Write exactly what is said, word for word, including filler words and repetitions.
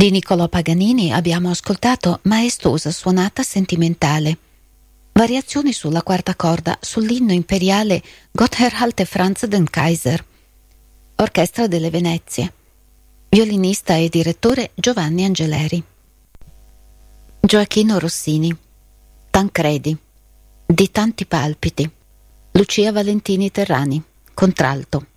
Di Niccolò Paganini abbiamo ascoltato Maestosa suonata sentimentale, variazioni sulla quarta corda sull'inno imperiale Gott erhalte Franz den Kaiser, Orchestra delle Venezie, violinista e direttore Giovanni Angeleri. Gioachino Rossini, Tancredi, Di tanti palpiti, Lucia Valentini Terrani, contralto.